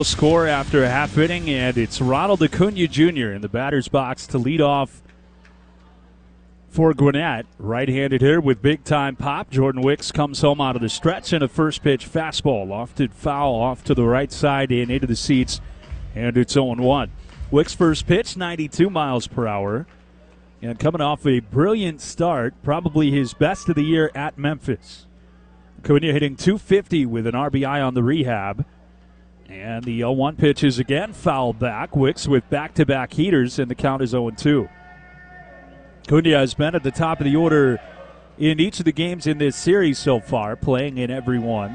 Score after a half inning, and it's Ronald Acuna Jr. in the batter's box to lead off for Gwinnett. Right-handed hitter with big-time pop. Jordan Wicks comes home out of the stretch, and a first-pitch fastball lofted foul off to the right side and into the seats, and it's 0-1. Wicks' first pitch, 92 miles per hour, and coming off a brilliant start, probably his best of the year at Memphis. Acuna hitting .250 with an RBI on the rehab. And the 0-1 pitch is again fouled back. Wicks with back-to-back heaters, and the count is 0-2. Acuna has been at the top of the order in each of the games in this series so far, playing in every one.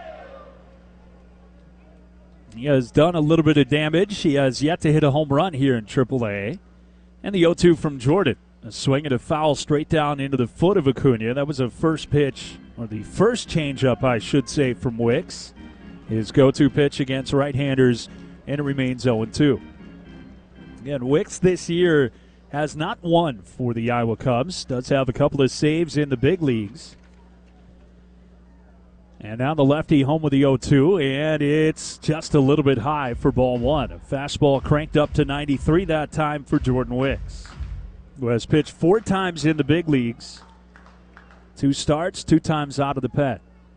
He has done a little bit of damage. He has yet to hit a home run here in AAA. And the 0-2 from Jordan. A swing and a foul straight down into the foot of Acuna. That was a first pitch, or the first changeup, I should say, from Wicks. His go-to pitch against right-handers, and it remains 0-2. Again, Wicks this year has not won for the Iowa Cubs. Does have a couple of saves in the big leagues. And now the lefty home with the 0-2, and it's just a little bit high for ball one. A fastball cranked up to 93 that time for Jordan Wicks, who has pitched 4 times in the big leagues. 2 starts, 2 times out of the pen.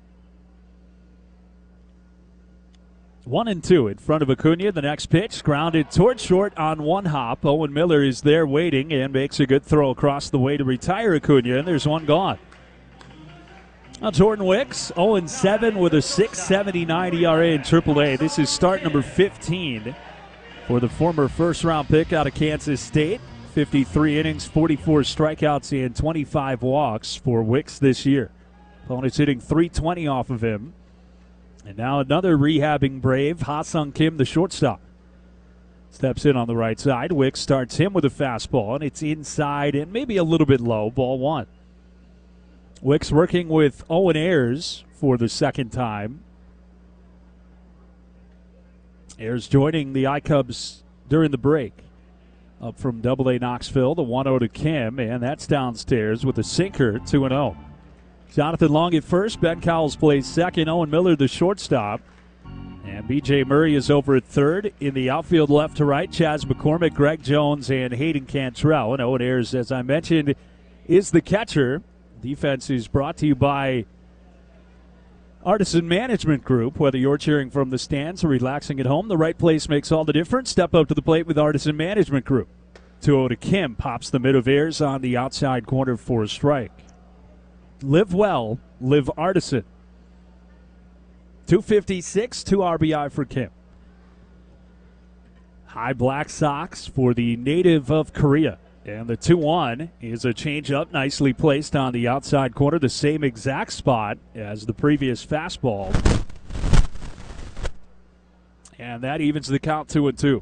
1-2 in front of Acuna. The next pitch grounded toward short on one hop. Owen Miller is there waiting and makes a good throw across the way to retire Acuna, and there's one gone. Now Jordan Wicks, 0-7 with a 6.79 ERA in AAA. This is start number 15 for the former first-round pick out of Kansas State. 53 innings, 44 strikeouts, and 25 walks for Wicks this year. Opponents hitting .320 off of him. And now another rehabbing Brave, Ha-Sung Kim, the shortstop. Steps in on the right side. Wicks starts him with a fastball, and it's inside and maybe a little bit low, ball one. Wicks working with Owen Ayers for the second time. Ayers joining the I-Cubs during the break. Up from AA Knoxville, the 1-0 to Kim, and that's downstairs with a sinker, 2-0. Jonathan Long at first. Ben Cowles plays second. Owen Miller, the shortstop. And B.J. Murray is over at third. In the outfield, left to right, Chas McCormick, Greg Jones, and Hayden Cantrell. And Owen Ayers, as I mentioned, is the catcher. Defense is brought to you by Artisan Management Group. Whether you're cheering from the stands or relaxing at home, the right place makes all the difference. Step up to the plate with Artisan Management Group. 2-0 to Kim. Pops the mid of Ayers on the outside corner for a strike. Live well, live Artisan. 256, 2 RBI for Kim. High black socks for the native of Korea. And the 2-1 is a changeup nicely placed on the outside corner, the same exact spot as the previous fastball. And that evens the count 2-2.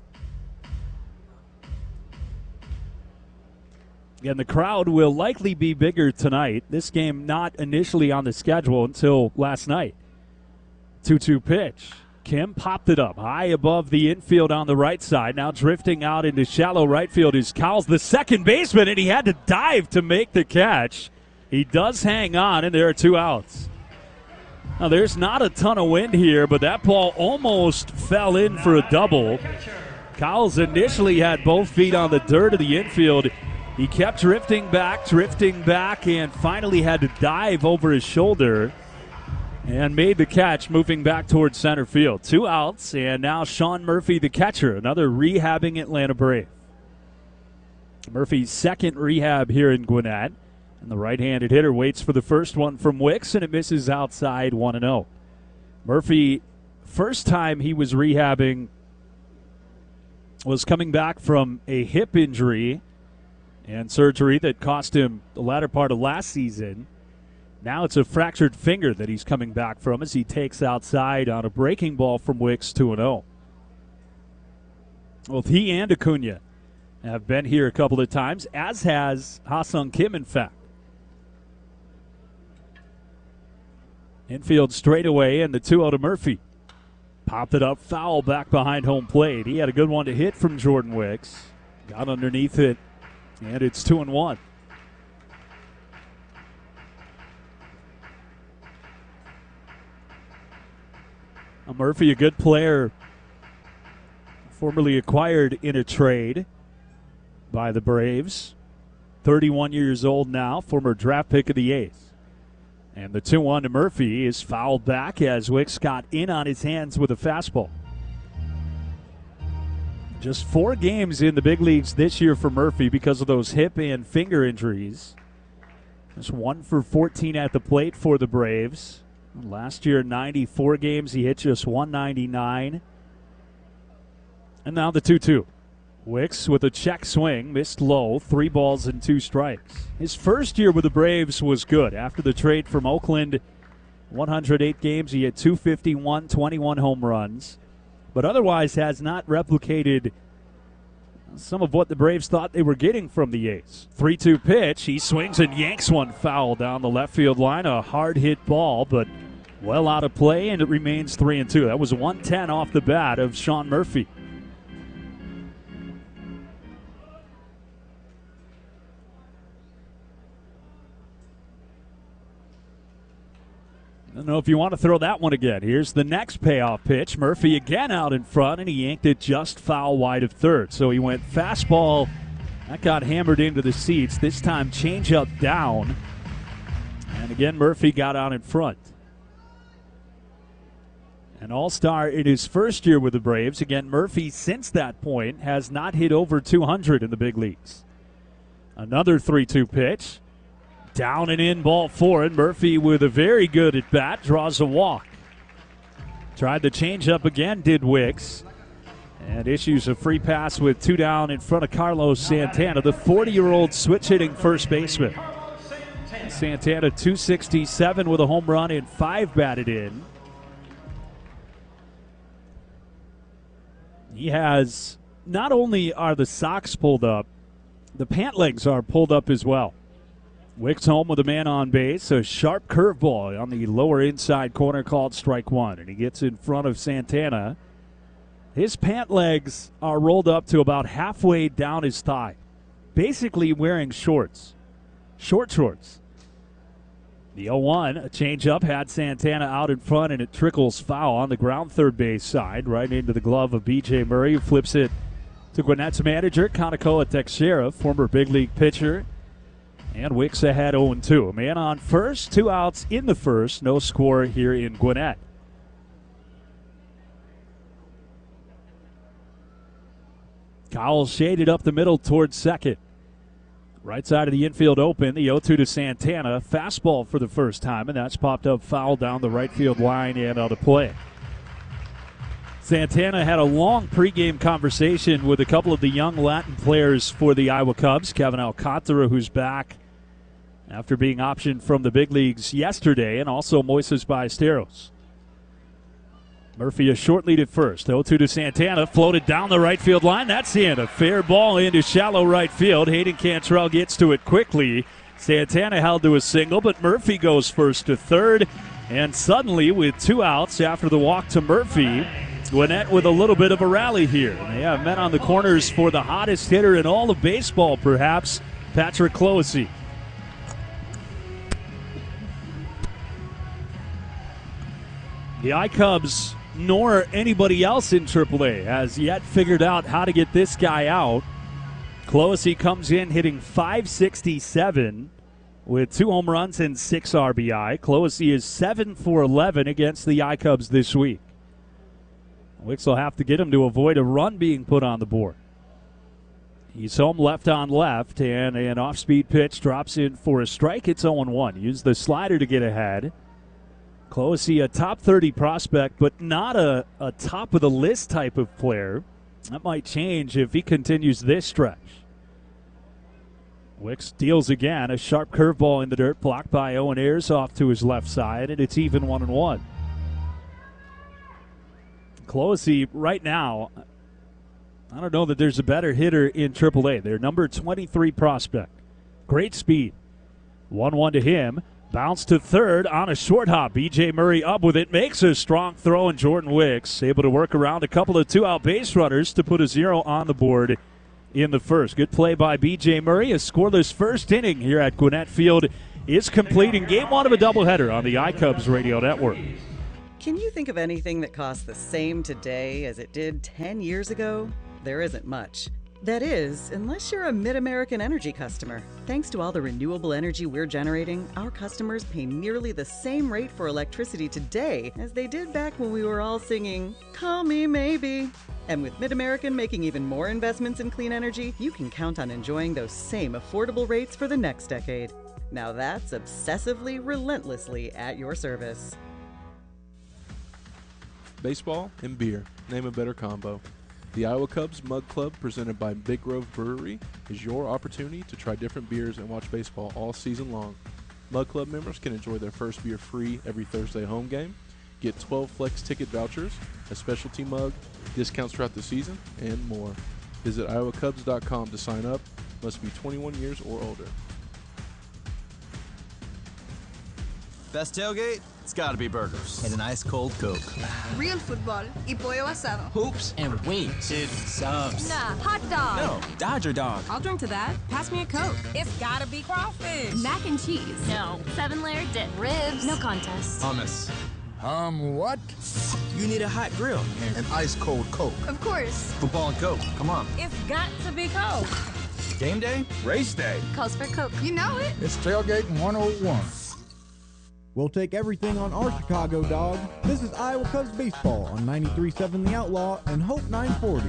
And the crowd will likely be bigger tonight. This game not initially on the schedule until last night. 2-2 pitch. Kim popped it up high above the infield on the right side. Now drifting out into shallow right field is Cowles, the second baseman, and he had to dive to make the catch. He does hang on, and there are 2 outs. Now there's not a ton of wind here, but that ball almost fell in for a double. Cowles initially had both feet on the dirt of the infield. He kept drifting back, and finally had to dive over his shoulder and made the catch, moving back towards center field. 2 outs, and now Sean Murphy, the catcher, another rehabbing Atlanta Brave. Murphy's second rehab here in Gwinnett, and the right-handed hitter waits for the first one from Wicks, and it misses outside 1-0. Murphy, first time he was rehabbing, was coming back from a hip injury and surgery that cost him the latter part of last season. Now it's a fractured finger that he's coming back from as he takes outside on a breaking ball from Wicks, 2-0. Both he and Acuna have been here a couple of times, as has Ha-Sung Kim, in fact. Infield straightaway, and the 2-0 to Murphy. Popped it up, foul back behind home plate. He had a good one to hit from Jordan Wicks. Got underneath it, and it's 2-1. Murphy, a good player formerly acquired in a trade by the Braves. 31 years old now, former draft pick of the A's. And the 2-1 to Murphy is fouled back as Wicks got in on his hands with a fastball. Just 4 games in the big leagues this year for Murphy because of those hip and finger injuries. Just 1 for 14 at the plate for the Braves. Last year, 94 games, he hit just 199. And now the 2-2. Wicks with a check swing, missed low, 3 balls and 2 strikes. His first year with the Braves was good. After the trade from Oakland, 108 games, he had 251, 21 home runs. But otherwise has not replicated some of what the Braves thought they were getting from the A's. 3-2 pitch. He swings and yanks one foul down the left field line. A hard hit ball, but well out of play, and it remains 3-2. That was 110 off the bat of Sean Murphy. I don't know if you want to throw that one again. Here's the next payoff pitch. Murphy again out in front, and he yanked it just foul wide of third. So he went fastball. That got hammered into the seats. This time changeup down. And again, Murphy got out in front. An all-star in his first year with the Braves. Again, Murphy, since that point, has not hit over 200 in the big leagues. Another 3-2 pitch. Down and in, ball 4, and Murphy with a very good at bat draws a walk. Tried the changeup again, did Wicks. And issues a free pass with 2 down in front of Carlos Santana, the 40-year-old switch-hitting first baseman. Santana 267 with a home run and 5 batted in. He has, not only are the socks pulled up, the pant legs are pulled up as well. Wicks home with a man on base. A sharp curveball on the lower inside corner called strike 1. And he gets in front of Santana. His pant legs are rolled up to about halfway down his thigh. Basically wearing shorts. Short shorts. The 0-1, a changeup, had Santana out in front, and it trickles foul on the ground third base side, right into the glove of B.J. Murray, who flips it to Gwinnett's manager, Kaneko Teixeira, former big league pitcher. And Wicks ahead 0-2. A man on first, 2 outs in the first. No score here in Gwinnett. Cowles shaded up the middle towards second. Right side of the infield open. The 0-2 to Santana. Fastball for the first time, and that's popped up foul down the right field line and out of play. Santana had a long pregame conversation with a couple of the young Latin players for the Iowa Cubs. Kevin Alcantara, who's back after being optioned from the big leagues yesterday, and also Moises Ballesteros. Murphy a short lead at first. 0-2 to Santana, floated down the right field line. That's in. A fair ball into shallow right field. Hayden Cantrell gets to it quickly. Santana held to a single, but Murphy goes first to third. And suddenly, with 2 outs after the walk to Murphy, Gwinnett with a little bit of a rally here. They have men on the corners for the hottest hitter in all of baseball, perhaps, Patrick Clohessy. The I-Cubs, nor anybody else in AAA, has yet figured out how to get this guy out. Clohessy comes in hitting .567 with 2 home runs and 6 RBI. Clohessy is 7 for 11 against the I-Cubs this week. Wicks will have to get him to avoid a run being put on the board. He's home left on left, and an off-speed pitch drops in for a strike. It's 0-1. Use the slider to get ahead. Clohessy, a top 30 prospect, but not a top-of-the-list type of player. That might change if he continues this stretch. Wicks deals again. A sharp curveball in the dirt, blocked by Owen Ayers off to his left side, and it's even 1-1. Clohessy, right now, I don't know that there's a better hitter in AAA. Their number 23 prospect. Great speed. 1-1 to him. Bounce to third on a short hop. B.J. Murray up with it. Makes a strong throw, and Jordan Wicks able to work around a couple of 2-out base runners to put a 0 on the board in the first. Good play by B.J. Murray. A scoreless first inning here at Gwinnett Field is complete in Game 1 of a doubleheader on the iCubs Radio Network. Can you think of anything that costs the same today as it did 10 years ago? There isn't much. That is, unless you're a Mid-American Energy customer. Thanks to all the renewable energy we're generating, our customers pay nearly the same rate for electricity today as they did back when we were all singing, "Call Me Maybe." And with Mid-American making even more investments in clean energy, you can count on enjoying those same affordable rates for the next decade. Now that's obsessively, relentlessly at your service. Baseball and beer. Name a better combo. The Iowa Cubs Mug Club, presented by Big Grove Brewery, is your opportunity to try different beers and watch baseball all season long. Mug Club members can enjoy their first beer free every Thursday home game, get 12 Flex ticket vouchers, a specialty mug, discounts throughout the season, and more. Visit iowacubs.com to sign up. Must be 21 years or older. Best tailgate? It's gotta be burgers. And an ice cold Coke. Real football y pollo asado. Hoops and wings. It's subs. Nah, hot dog. No, Dodger dog. I'll drink to that. Pass me a Coke. It's gotta be crawfish. Mac and cheese. No. 7-layer dip. Ribs. No contest. Hummus. What? You need a hot grill. An ice cold Coke. Of course. Football and Coke. Come on. It's got to be Coke. Game day? Race day. Calls for Coke. You know it. It's Tailgating 101. We'll take everything on our Chicago dog. This is Iowa Cubs baseball on 93.7 The Outlaw and Hope 940.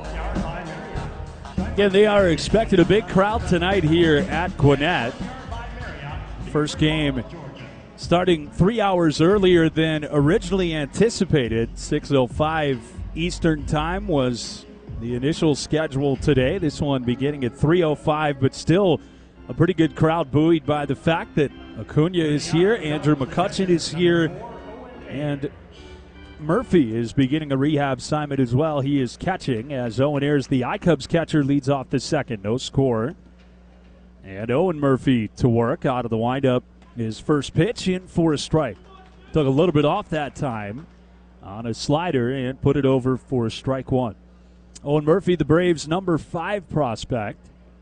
Again, they are expecting a big crowd tonight here at Gwinnett. First game starting 3 hours earlier than originally anticipated. 6:05 Eastern Time was the initial schedule today. This one beginning at 3:05, but still a pretty good crowd, buoyed by the fact that Acuna is here, Andrew McCutchen is here, and Murphy is beginning a rehab assignment as well. He is catching as Owen Ayers, the iCubs catcher, leads off the second. No score. And Owen Murphy to work out of the windup. His first pitch in for a strike. Took a little bit off that time on a slider and put it over for strike one. Owen Murphy, the Braves' number 5 prospect,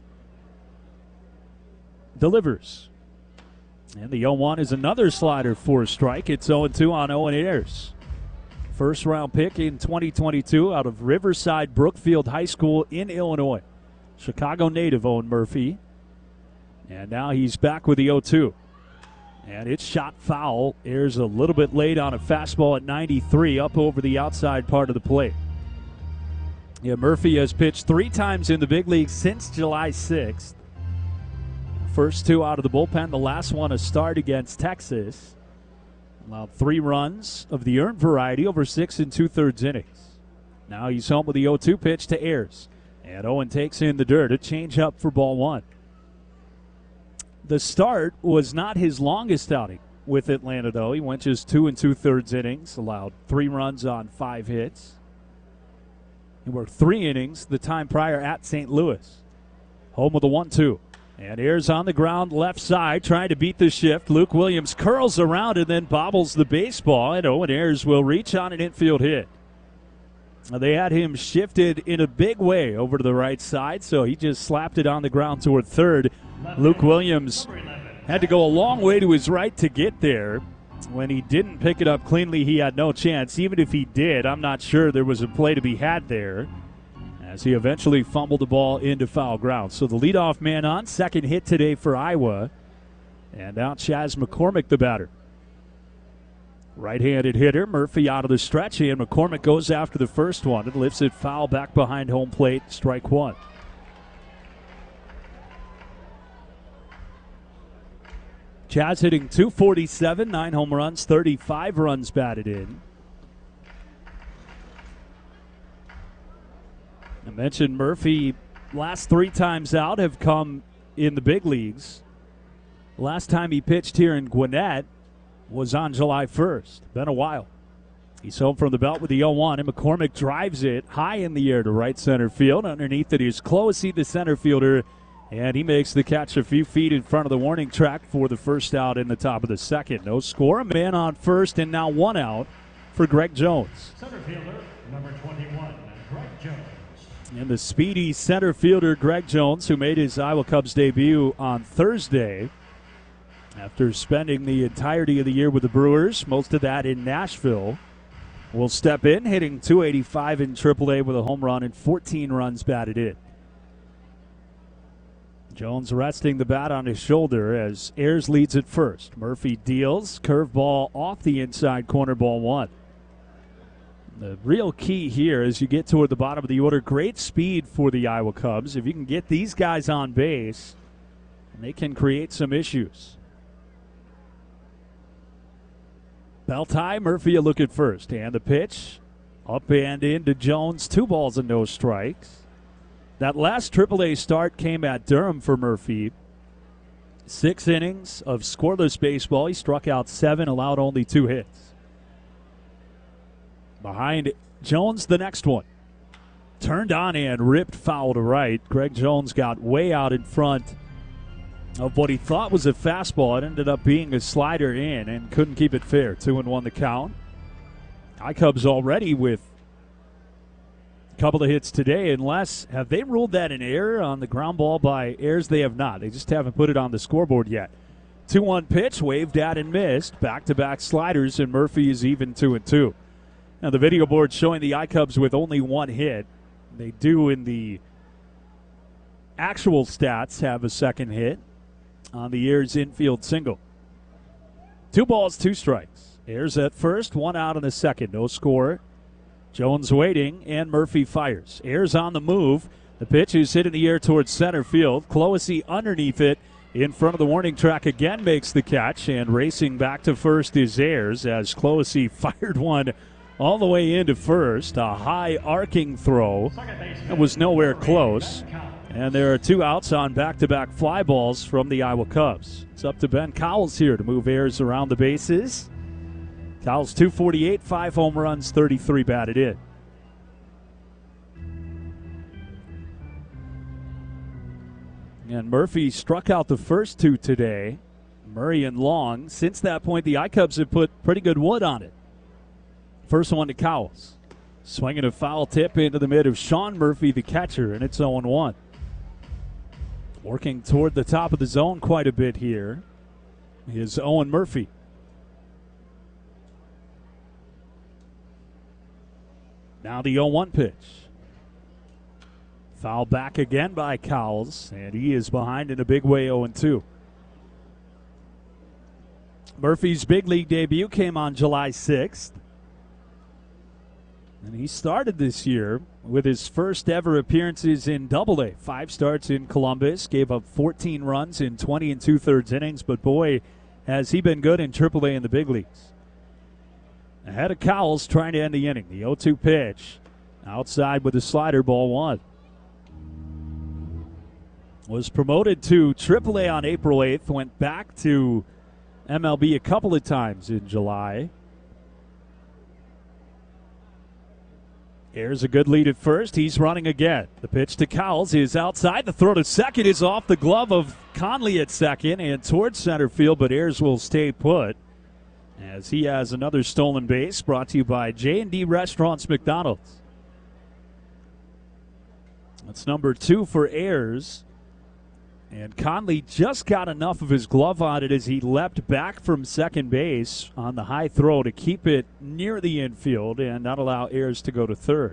delivers. And the 0-1 is another slider for a strike. It's 0-2 on Owen Ayers. First round pick in 2022 out of Riverside Brookfield High School in Illinois. Chicago native Owen Murphy. And now he's back with the 0-2. And it's shot foul. Ayers a little bit late on a fastball at 93 up over the outside part of the plate. Yeah, Murphy has pitched 3 times in the big league since July 6th. First 2 out of the bullpen, the last one a start against Texas. Allowed 3 runs of the earned variety over 6 2/3 innings. Now he's home with the 0-2 pitch to Ayers. And Owen takes in the dirt, a changeup for ball 1. The start was not his longest outing with Atlanta, though. He went just 2 2/3 innings, allowed 3 runs on 5 hits. He worked 3 innings the time prior at St. Louis. Home with a 1-2. And Ayers on the ground, left side, trying to beat the shift. Luke Williams curls around and then bobbles the baseball, and Owen Ayers will reach on an infield hit. They had him shifted in a big way over to the right side, so he just slapped it on the ground toward third. Luke Williams had to go a long way to his right to get there. When he didn't pick it up cleanly, he had no chance. Even if he did, I'm not sure there was a play to be had there, as he eventually fumbled the ball into foul ground. So the leadoff man on, second hit today for Iowa. And now Chaz McCormick, the batter. Right-handed hitter, Murphy out of the stretch, and McCormick goes after the first one and lifts it foul back behind home plate, strike 1. Chaz hitting .247, 9 home runs, 35 runs batted in. I mentioned Murphy, last 3 times out have come in the big leagues. Last time he pitched here in Gwinnett was on July 1st. Been a while. He's home from the belt with the 0-1, and McCormick drives it high in the air to right center field. Underneath it is Closey, the center fielder, and he makes the catch a few feet in front of the warning track for the first out in the top of the second. No score, a man on first, and now 1 out for Greg Jones. Center fielder, number 21, Greg Jones. And the speedy center fielder, Greg Jones, who made his Iowa Cubs debut on Thursday, after spending the entirety of the year with the Brewers, most of that in Nashville, will step in, hitting .285 in AAA with a home run and 14 runs batted in. Jones resting the bat on his shoulder as Ayers leads at first. Murphy deals, curveball off the inside corner, ball one. The real key here as you get toward the bottom of the order, great speed for the Iowa Cubs. If you can get these guys on base, they can create some issues. Belt high, Murphy a look at first. And the pitch, up and into Jones, 2 balls and no strikes. That last AAA start came at Durham for Murphy. 6 innings of scoreless baseball. He struck out 7, allowed only 2 hits. Behind Jones, the next one. Turned on and ripped foul to right. Greg Jones got way out in front of what he thought was a fastball. It ended up being a slider in and couldn't keep it fair. 2-1 the count. Cubs already with a couple of hits today, unless, have they ruled that an error on the ground ball by Ayers? They have not. They just haven't put it on the scoreboard yet. 2-1 pitch, waved at and missed. Back-to-back sliders, and Murphy is even 2-2. Now the video board showing the Cubs with only 1 hit. They do in the actual stats have a second hit on the Ayers infield single. 2 balls, 2 strikes. Ayers at first, 1 out in the second. No score. Jones waiting, and Murphy fires. Ayers on the move. The pitch is hit in the air towards center field. Clohessy underneath it in front of the warning track again makes the catch, and racing back to first is Ayers as Clohessy fired one all the way into first. A high arcing throw. It was nowhere close. And there are 2 outs on back-to-back fly balls from the Iowa Cubs. It's up to Ben Cowles here to move Ayers around the bases. Cowles 248, 5 home runs, 33 batted in. And Murphy struck out the first 2 today. Murray and Long. Since that point, the Cubs have put pretty good wood on it. First one to Cowles. Swinging a foul tip into the mid of Sean Murphy, the catcher, and it's 0-1. Working toward the top of the zone quite a bit here is Owen Murphy. Now the 0-1 pitch. Foul back again by Cowles, and he is behind in a big way, 0-2. Murphy's big league debut came on July 6th. And he started this year with his first ever appearances in Double-A. 5 starts in Columbus, gave up 14 runs in 20 2/3 innings, but boy, has he been good in Triple-A in the big leagues. Ahead of Cowles trying to end the inning. The 0-2 pitch, outside with a slider, ball 1. Was promoted to Triple-A on April 8th, went back to MLB a couple of times in July. Here's a good lead at first. He's running again. The pitch to Cowles is outside. The throw to second is off the glove of Conley at second and towards center field, but Ayers will stay put as he has another stolen base, brought to you by J&D Restaurants McDonald's. That's number 2 for Ayers. And Conley just got enough of his glove on it as he leapt back from second base on the high throw to keep it near the infield and not allow Ayers to go to third.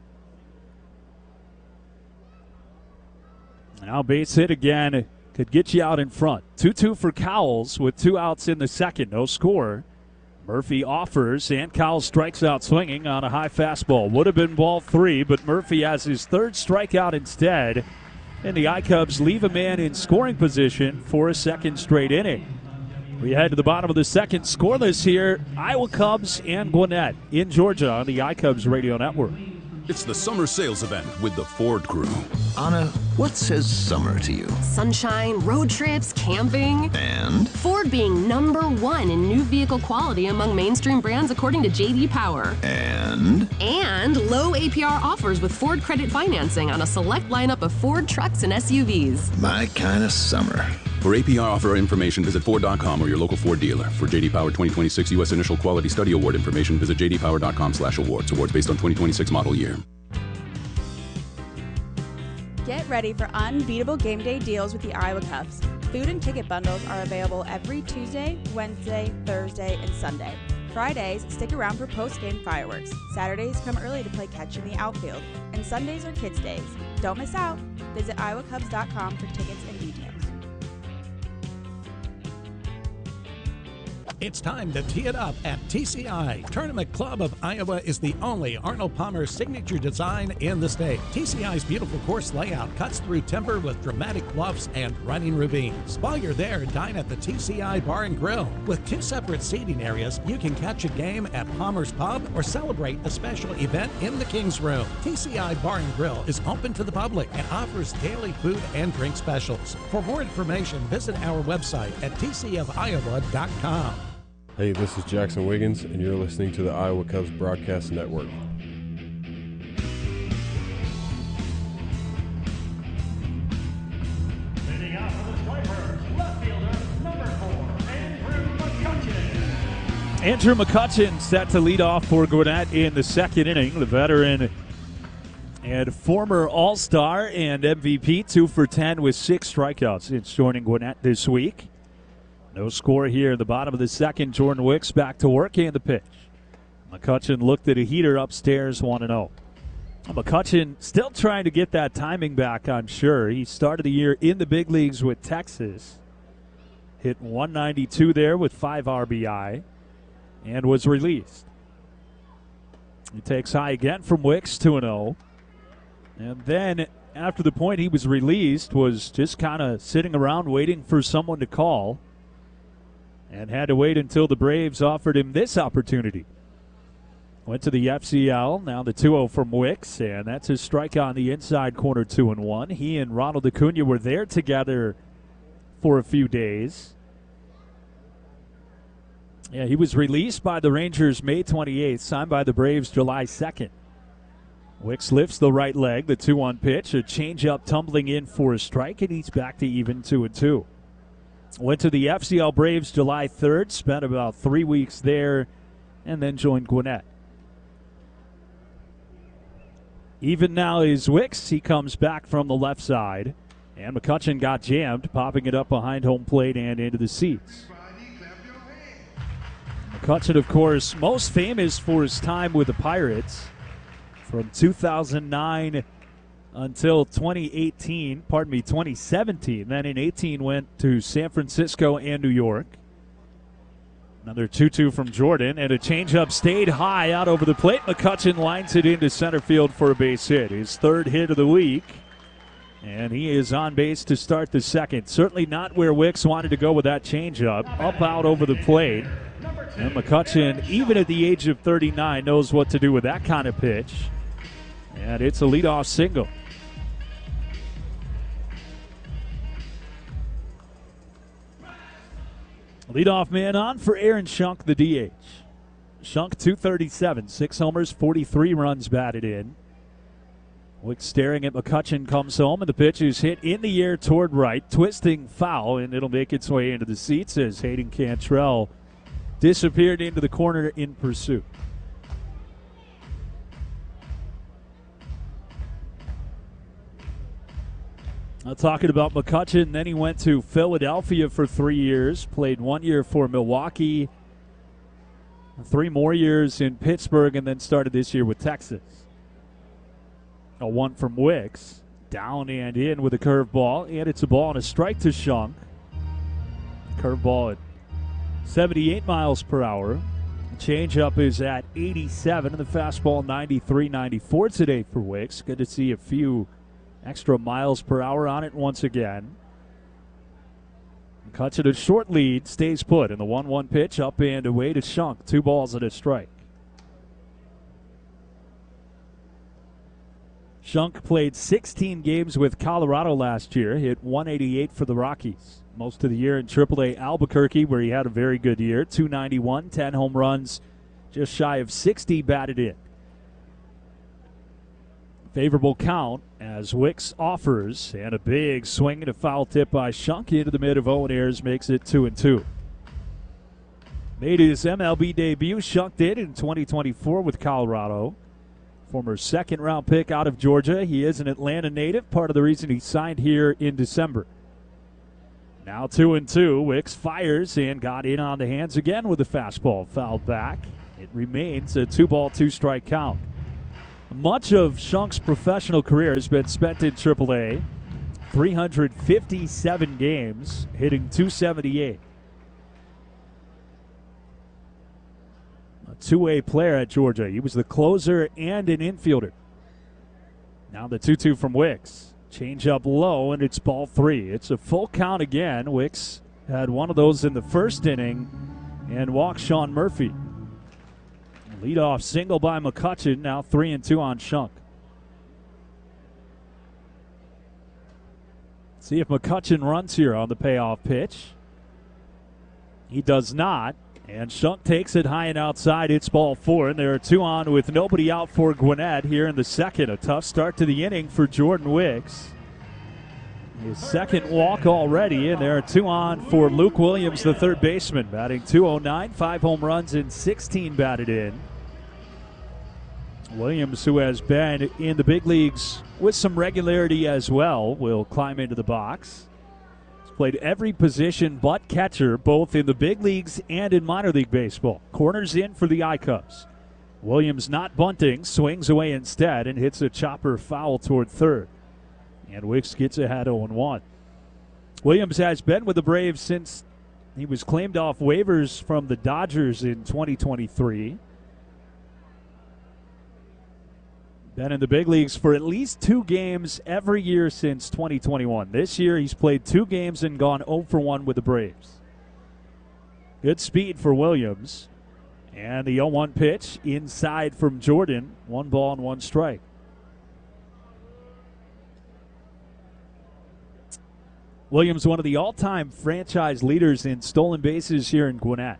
Now base hit again could get you out in front. 2-2 for Cowles with 2 outs in the second. No score. Murphy offers, and Cowles strikes out swinging on a high fastball. Would have been ball 3, but Murphy has his 3rd strikeout instead. And the Cubs leave a man in scoring position for a second straight inning. We head to the bottom of the second, scoreless here. Iowa Cubs and Gwinnett in Georgia on the Cubs Radio Network. It's the summer sales event with the Ford Crew. Anna, what says summer to you? Sunshine, road trips, camping. And? Ford being #1 in new vehicle quality among mainstream brands according to J.D. Power. And? And low APR offers with Ford credit financing on a select lineup of Ford trucks and SUVs. My kind of summer. For APR offer information, visit Ford.com or your local Ford dealer. For J.D. Power 2026 U.S. Initial Quality Study Award information, visit jdpower.com/awards. Awards based on 2026 model year. Get ready for unbeatable game day deals with the Iowa Cubs. Food and ticket bundles are available every Tuesday, Wednesday, Thursday, and Sunday. Fridays, stick around for post-game fireworks. Saturdays, come early to play catch in the outfield. And Sundays are kids' days. Don't miss out. Visit iowacubs.com for tickets and details. It's time to tee it up at TCI. Tournament Club of Iowa is the only Arnold Palmer signature design in the state. TCI's beautiful course layout cuts through timber with dramatic bluffs and running ravines. While you're there, dine at the TCI Bar and Grill. With 2 separate seating areas, you can catch a game at Palmer's Pub or celebrate a special event in the King's Room. TCI Bar and Grill is open to the public and offers daily food and drink specials. For more information, visit our website at tcfiowa.com. Hey, this is Jackson Wiggins, and you're listening to the Iowa Cubs Broadcast Network. Leading out for the Stripers, left fielder, number 4, Andrew McCutchen. Andrew McCutchen set to lead off for Gwinnett in the second inning. The veteran and former All-Star and MVP, 2 for 10 with 6 strikeouts since joining Gwinnett this week. No score here in the bottom of the second. Jordan Wicks back to work and the pitch. McCutchen looked at a heater upstairs, 1-0. McCutchen still trying to get that timing back, I'm sure. He started the year in the big leagues with Texas. Hit 192 there with 5 RBI and was released. He takes high again from Wicks, 2-0. And then after the point he was released, was just kind of sitting around waiting for someone to call. And had to wait until the Braves offered him this opportunity. Went to the FCL, now the 2-0 from Wicks, and that's his strike on the inside corner, 2-1. He and Ronald Acuna were there together for a few days. Yeah, he was released by the Rangers May 28th, signed by the Braves July 2nd. Wicks lifts the right leg, the 2-1 pitch, a changeup tumbling in for a strike, and he's back to even 2-2. Went to the FCL Braves July 3rd, spent about 3 weeks there, and then joined Gwinnett. Even now is Wicks. He comes back from the left side, and McCutchen got jammed, popping it up behind home plate and into the seats. McCutchen, of course, most famous for his time with the Pirates from 2009 until 2017. Then in 18 went to San Francisco and New York. Another 2-2 from Jordan, and a changeup stayed high out over the plate. McCutchen lines it into center field for a base hit. His 3rd hit of the week, and he is on base to start the second. Certainly not where Wicks wanted to go with that changeup. Up out over the plate. And McCutchen, even at the age of 39, knows what to do with that kind of pitch. And it's a leadoff single. Leadoff man on for Aaron Schunk, the DH. Schunk, 237, 6 homers, 43 runs batted in. Wicks staring at McCutchen, comes home, and the pitch is hit in the air toward right, twisting foul, and it'll make its way into the seats as Hayden Cantrell disappeared into the corner in pursuit. Talking about McCutchen, then he went to Philadelphia for 3 years, played 1 year for Milwaukee, 3 more years in Pittsburgh, and then started this year with Texas. A 1 from Wicks, down and in with a curveball, and it's a ball and a strike to Schunk. Curveball at 78 miles per hour. The changeup is at 87, and the fastball 93, 94 today for Wicks. Good to see a few extra miles per hour on it once again. Cuts it a short lead, stays put in the 1-1 pitch, up and away to Schunk. 2 balls and a strike. Schunk played 16 games with Colorado last year, hit 188 for the Rockies. Most of the year in AAA Albuquerque, where he had a very good year. 291, 10 home runs, just shy of 60 batted in. Favorable count as Wicks offers, and a big swing and a foul tip by Schunk into the mid of Owen Ayers makes it 2-2. Made his MLB debut, Schunk did, in 2024 with Colorado. Former second-round pick out of Georgia. He is an Atlanta native, part of the reason he signed here in December. Now 2-2. Wicks fires and got in on the hands again with the fastball. Fouled back. It remains a 2-ball, 2-strike count. Much of Shunk's professional career has been spent in AAA. 357 games, hitting .278. A two-way player at Georgia. He was the closer and an infielder. Now the 2-2 from Wicks. Change up low, and it's ball 3. It's a full count again. Wicks had one of those in the first inning and walked Sean Murphy. Leadoff single by McCutchen. Now 3-2 on Shunk. See if McCutchen runs here on the payoff pitch. He does not. And Shunk takes it high and outside. It's ball 4, and there are 2 on with nobody out for Gwinnett here in the second. A tough start to the inning for Jordan Wicks. His second walk already, and there are 2 on for Luke Williams, the third baseman, batting .209, 5 home runs and 16 batted in. Williams, who has been in the big leagues with some regularity as well, will climb into the box. Played every position but catcher, both in the big leagues and in minor league baseball. Corners in for the I-Cubs. Williams not bunting, swings away instead, and hits a chopper foul toward third. And Wicks gets ahead 0-1. Williams has been with the Braves since he was claimed off waivers from the Dodgers in 2023. Been in the big leagues for at least 2 games every year since 2021. This year he's played 2 games and gone 0-1 with the Braves. Good speed for Williams. And the 0-1 pitch inside from Jordan. 1 ball and 1 strike. Williams, one of the all-time franchise leaders in stolen bases here in Gwinnett.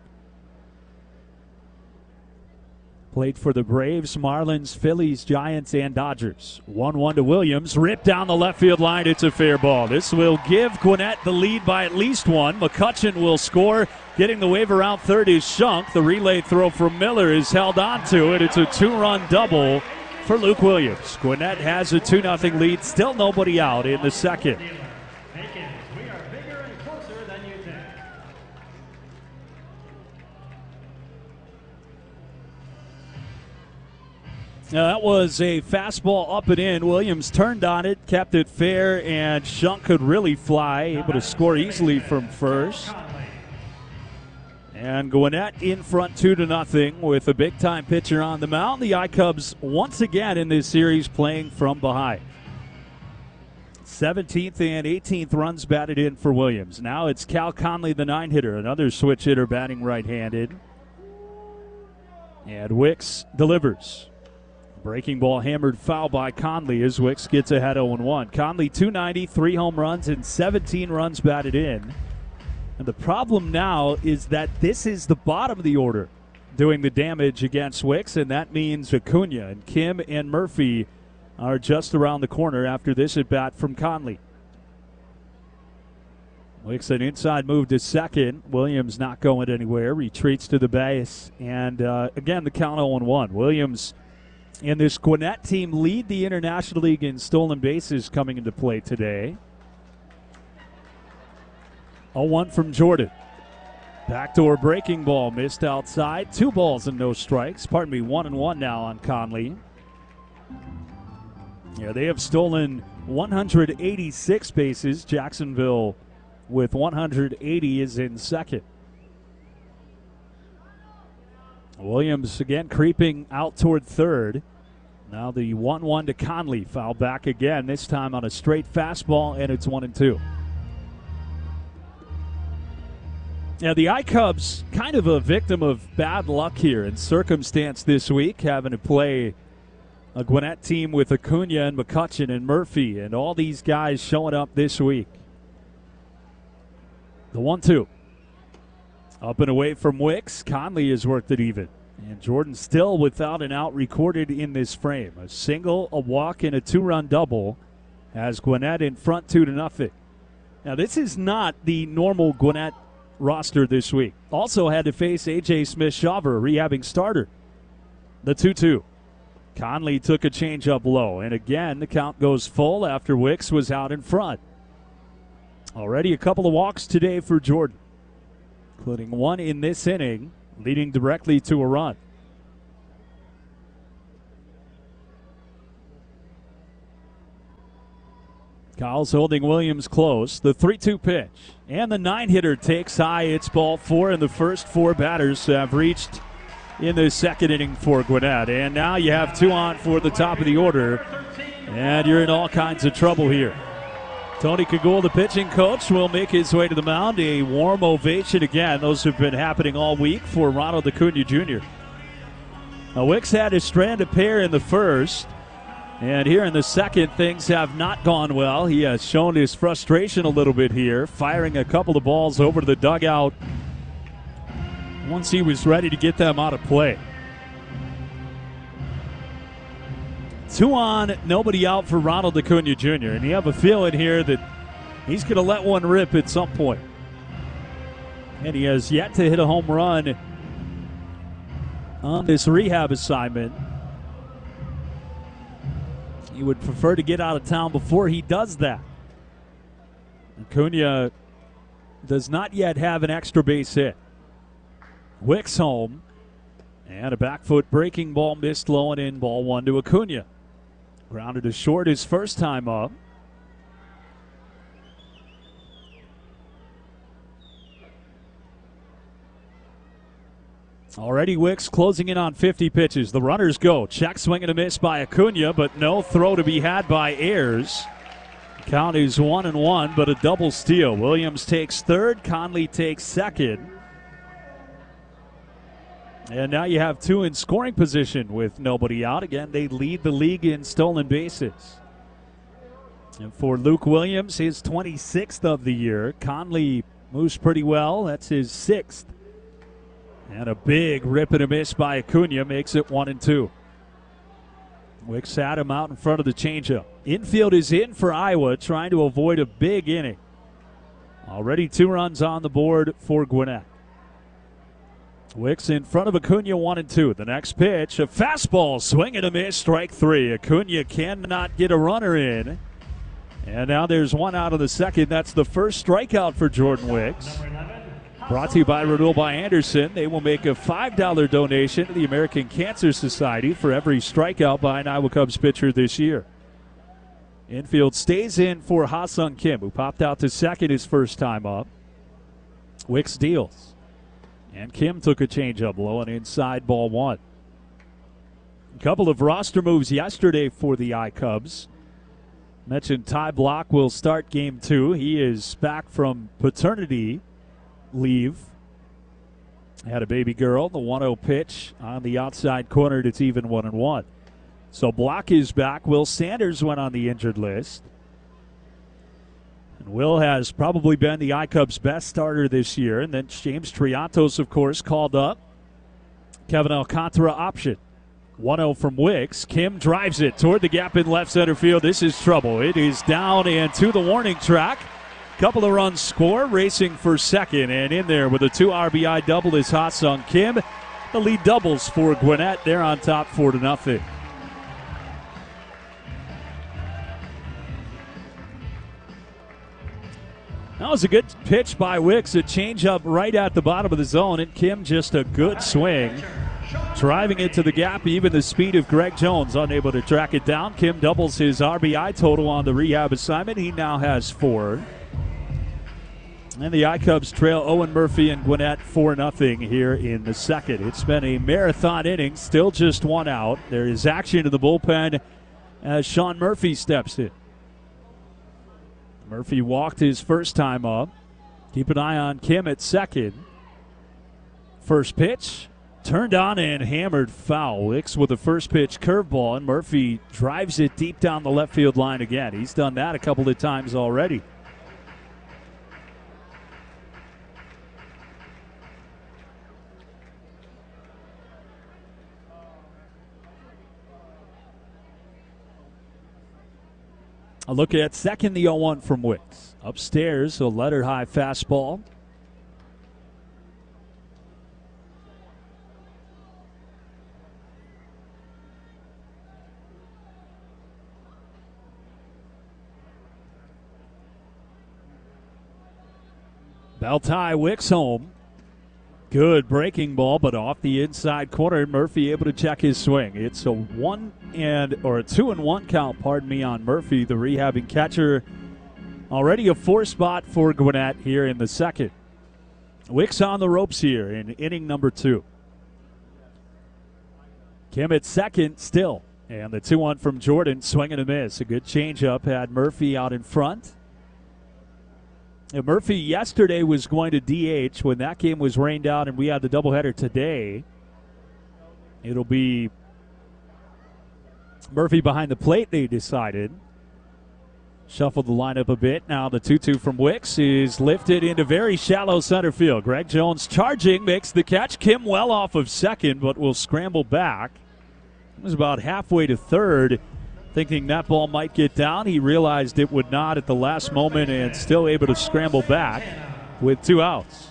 Played for the Braves, Marlins, Phillies, Giants, and Dodgers. 1-1 to Williams. Ripped down the left field line. It's a fair ball. This will give Gwinnett the lead by at least 1. McCutchen will score. Getting the wave around third is Shunk. The relay throw from Miller is held onto it. It's a 2-run double for Luke Williams. Gwinnett has a 2-0 lead. Still nobody out in the second. Now that was a fastball up and in. Williams turned on it, kept it fair, and Shunk could really fly, able to score easily from first. And Gwinnett in front 2-0 with a big-time pitcher on the mound. The I-Cubs once again in this series playing from behind. 17th and 18th runs batted in for Williams. Now it's Cal Conley, the 9-hitter, another switch hitter batting right-handed. And Wicks delivers. Breaking ball hammered foul by Conley as Wicks gets ahead 0-1. Conley 290, 3 home runs, and 17 runs batted in. And the problem now is that this is the bottom of the order doing the damage against Wicks, and that means Acuna and Kim and Murphy are just around the corner after this at bat from Conley. Wicks an inside move to second. Williams not going anywhere. Retreats to the base, and again the count 0-1. Williams and this Gwinnett team lead the International League in stolen bases coming into play today. 0-1 from Jordan. Backdoor breaking ball missed outside. 2 balls and no strikes. 1-1 now on Conley. Yeah, they have stolen 186 bases. Jacksonville with 180 is in second. Williams again creeping out toward third. Now the 1-1 to Conley. Foul back again, this time on a straight fastball, and it's 1-2. Now the I-Cubs kind of a victim of bad luck here and circumstance this week, having to play a Gwinnett team with Acuna and McCutchen and Murphy and all these guys showing up this week. The 1-2. Up and away from Wicks. Conley has worked it even. And Jordan still without an out recorded in this frame. A single, a walk, and a 2-run double has Gwinnett in front 2-0. Now this is not the normal Gwinnett roster this week. Also had to face A.J. Smith-Shawver, a rehabbing starter. The 2-2. Conley took a change up low. And again, the count goes full after Wicks was out in front. Already a couple of walks today for Jordan, including one in this inning, leading directly to a run. Kyle's holding Williams close. The 3-2 pitch. And the 9-hitter takes high. It's ball 4, and the first 4 batters have reached in the second inning for Gwinnett. And now you have 2 on for the top of the order, and you're in all kinds of trouble here. Tony Kagul, the pitching coach, will make his way to the mound. A warm ovation again. Those have been happening all week for Ronald Acuna Jr. Now, Wicks had a stranded pair in the first. And here in the second, things have not gone well. He has shown his frustration a little bit here, firing a couple of balls over to the dugout once he was ready to get them out of play. 2 on, nobody out for Ronald Acuna Jr. And you have a feeling here that he's going to let one rip at some point. And he has yet to hit a home run on this rehab assignment. He would prefer to get out of town before he does that. Acuna does not yet have an extra base hit. Wicks home. And a back foot breaking ball missed low and in, ball 1 to Acuna. Grounded to short his first time up. Already Wicks closing in on 50 pitches. The runners go. Check swing and a miss by Acuna, but no throw to be had by Ayers. Count is 1-1, but a double steal. Williams takes third. Conley takes second. And now you have 2 in scoring position with nobody out. Again, they lead the league in stolen bases. And for Luke Williams, his 26th of the year. Conley moves pretty well. That's his 6th. And a big rip and a miss by Acuna makes it 1-2. Wicks had him out in front of the changeup. Infield is in for Iowa, trying to avoid a big inning. Already 2 runs on the board for Gwinnett. Wicks in front of Acuna, 1-2. The next pitch, a fastball, swing and a miss, strike 3. Acuna cannot get a runner in. And now there's 1 out of the second. That's the first strikeout for Jordan Wicks. Brought to you by Renewal by Anderson. They will make a $5 donation to the American Cancer Society for every strikeout by an Iowa Cubs pitcher this year. Infield stays in for Ha-Sung Kim, who popped out to second his first time up. Wicks deals. And Kim took a changeup low and inside, ball 1. A couple of roster moves yesterday for the I-Cubs. Mentioned Ty Block will start game 2. He is back from paternity leave. Had a baby girl. The 1-0 pitch on the outside corner. It's even 1-1. So Block is back. Will Sanders went on the injured list. And Will has probably been the I-Cubs' best starter this year. And then James Triantos, of course, called up. Kevin Alcantara option. 1-0 from Wicks. Kim drives it toward the gap in left center field. This is trouble. It is down and to the warning track. Couple of runs score, racing for second, and in there with a 2 RBI double is Ha-Sung Kim. The lead doubles for Gwinnett. They're on top 4-0. That was a good pitch by Wicks. A changeup right at the bottom of the zone, and Kim just a good swing. Driving it to the gap, even the speed of Greg Jones, unable to track it down. Kim doubles his RBI total on the rehab assignment. He now has 4. And the I-Cubs trail Owen Murphy and Gwinnett 4-0 here in the second. It's been a marathon inning, still just 1 out. There is action in the bullpen as Sean Murphy steps in. Murphy walked his first time up. Keep an eye on Kim at second. First pitch, turned on and hammered foul. Wicks with the first pitch curveball, and Murphy drives it deep down the left field line again. He's done that a couple of times already. A look at second, the 0-1 from Wicks. Upstairs, a letter high fastball. Beltai Wicks home. Good breaking ball, but off the inside corner. Murphy able to check his swing. It's a 2-1 count, on Murphy, the rehabbing catcher. Already a 4-spot for Gwinnett here in the second. Wicks on the ropes here in inning number 2. Kim at second still. And the 2-1 from Jordan, swing and a miss. A good changeup had Murphy out in front. And Murphy yesterday was going to DH when that game was rained out, and we had the doubleheader today. It'll be Murphy behind the plate, they decided. Shuffled the lineup a bit. Now the 2-2 from Wicks is lifted into very shallow center field. Greg Jones charging, makes the catch. Kim well off of second, but will scramble back. It was about halfway to third, thinking that ball might get down. He realized it would not at the last moment and still able to scramble back with 2 outs.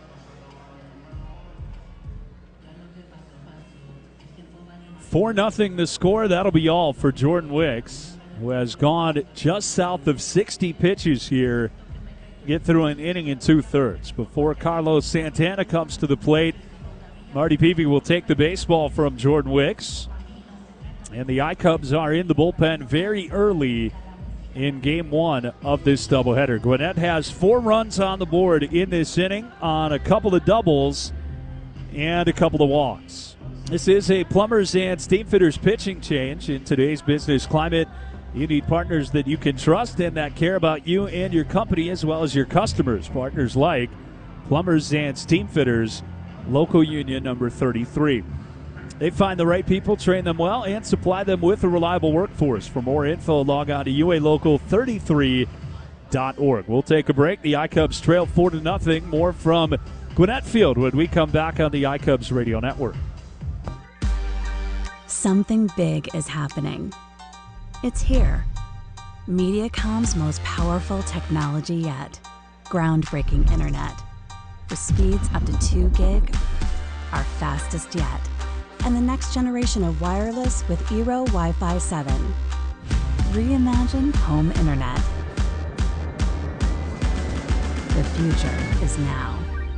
$4-0 the score. That'll be all for Jordan Wicks, who has gone just south of 60 pitches here. Get through an inning and 2/3. Before Carlos Santana comes to the plate, Marty Peavy will take the baseball from Jordan Wicks. And the I-Cubs are in the bullpen very early in game 1 of this doubleheader. Gwinnett has 4 runs on the board in this inning on a couple of doubles and a couple of walks. This is a Plumbers and Steamfitters pitching change. In today's business climate, you need partners that you can trust and that care about you and your company as well as your customers. Partners like Plumbers and Steamfitters, local union number 33. They find the right people, train them well, and supply them with a reliable workforce. For more info, log on to ualocal33.org. We'll take a break. The I-Cubs trail 4-0. More from Gwinnett Field when we come back on the I-Cubs Radio Network. Something big is happening. It's here. Mediacom's most powerful technology yet. Groundbreaking internet. With speeds up to 2 gig, our fastest yet. And the next generation of wireless with Eero Wi-Fi 7. Reimagine home internet. The future is now.